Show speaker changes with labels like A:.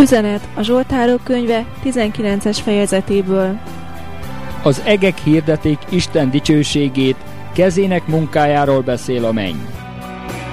A: Üzenet a Zsoltárok könyve 19. fejezetéből.
B: Az egek hirdetik Isten dicsőségét, kezének munkájáról beszél a menny.